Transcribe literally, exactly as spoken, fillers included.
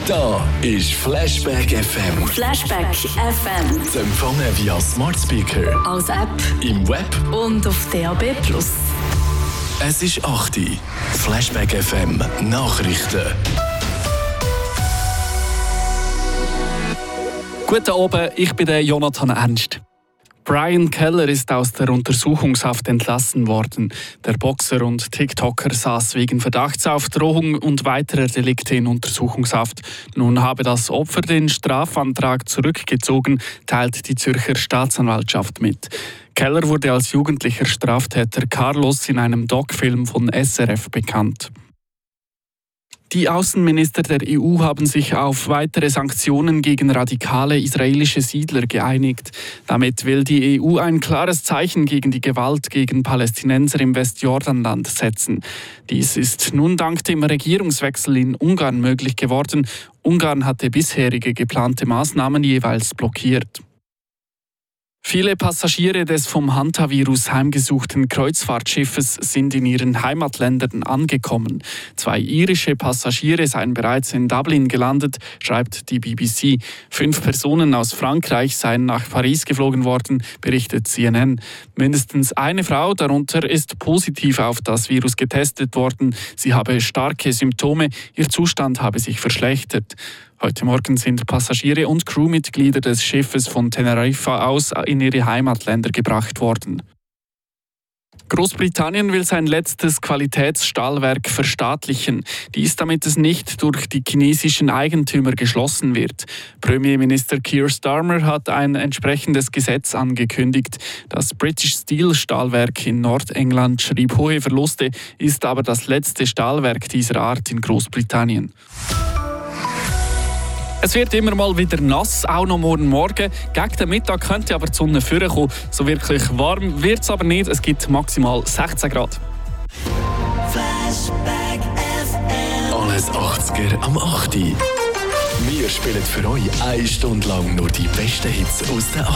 Da ist Flashback F M. Flashback F M. Zu empfangen via Smart Speaker, als App im Web und auf D A B plus. Es ist acht Uhr. Flashback F M Nachrichten. Guten Abend, ich bin der Jonathan Ernst. Brian Keller ist aus der Untersuchungshaft entlassen worden. Der Boxer und TikToker saß wegen Verdachts auf Drohung und weiterer Delikte in Untersuchungshaft. Nun habe das Opfer den Strafantrag zurückgezogen, teilt die Zürcher Staatsanwaltschaft mit. Keller wurde als jugendlicher Straftäter Carlos in einem Doc-Film von S R F bekannt. Die Außenminister der E U haben sich auf weitere Sanktionen gegen radikale israelische Siedler geeinigt. Damit will die E U ein klares Zeichen gegen die Gewalt gegen Palästinenser im Westjordanland setzen. Dies ist nun dank dem Regierungswechsel in Ungarn möglich geworden. Ungarn hatte bisherige geplante Maßnahmen jeweils blockiert. Viele Passagiere des vom Hantavirus heimgesuchten Kreuzfahrtschiffes sind in ihren Heimatländern angekommen. Zwei irische Passagiere seien bereits in Dublin gelandet, schreibt die B B C. Fünf Personen aus Frankreich seien nach Paris geflogen worden, berichtet C N N. Mindestens eine Frau darunter ist positiv auf das Virus getestet worden. Sie habe starke Symptome, ihr Zustand habe sich verschlechtert. Heute Morgen sind Passagiere und Crewmitglieder des Schiffes von Teneriffa aus in ihre Heimatländer gebracht worden. Großbritannien will sein letztes Qualitätsstahlwerk verstaatlichen. Dies, damit es nicht durch die chinesischen Eigentümer geschlossen wird. Premierminister Keir Starmer hat ein entsprechendes Gesetz angekündigt. Das British Steel Stahlwerk in Nordengland schrieb hohe Verluste, ist aber das letzte Stahlwerk dieser Art in Großbritannien. Es wird immer mal wieder nass, auch noch morgen Morgen. Gegen den Mittag könnte aber die Sonne vorkommen. So wirklich warm wird es aber nicht. Es gibt maximal sechzehn Grad. Flashback F M. Alles achtziger am acht Uhr. Wir spielen für euch eine Stunde lang nur die besten Hits aus den